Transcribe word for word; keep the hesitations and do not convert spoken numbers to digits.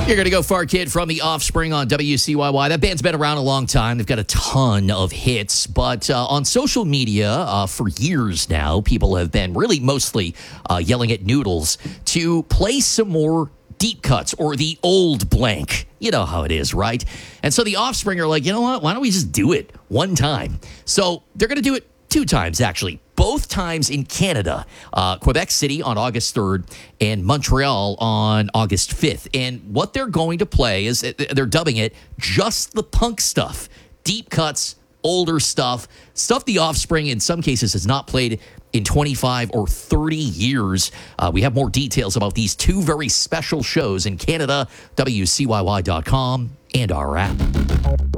You're going to go far, kid, from The Offspring on W C Y Y. That band's been around a long time. They've got a ton of hits. But uh, on social media, uh, for years now, people have been really mostly uh, yelling at Noodles to play some more deep cuts or the old blank. You know how it is, right? And so The Offspring are like, you know what? Why don't we just do it one time? So they're going to do it two times, actually. Both times in Canada, uh, Quebec City on August third and Montreal on August fifth. And what they're going to play is, they're dubbing it Just the Punk Stuff. Deep cuts, older stuff, stuff The Offspring in some cases has not played in twenty-five or thirty years. Uh, we have more details about these two very special shows in Canada, W C Y Y dot com, and our app.